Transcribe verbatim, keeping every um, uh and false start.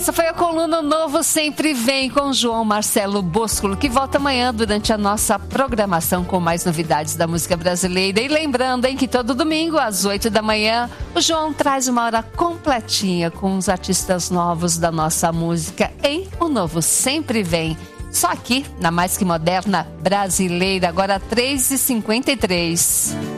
Essa foi a coluna O Novo Sempre Vem com João Marcelo Boscolo, que volta amanhã durante a nossa programação com mais novidades da música brasileira. E lembrando, hein, que todo domingo às oito da manhã o João traz uma hora completinha com os artistas novos da nossa música em O Novo Sempre Vem. Só aqui na Mais Que Moderna Brasileira, agora três e cinquenta e três.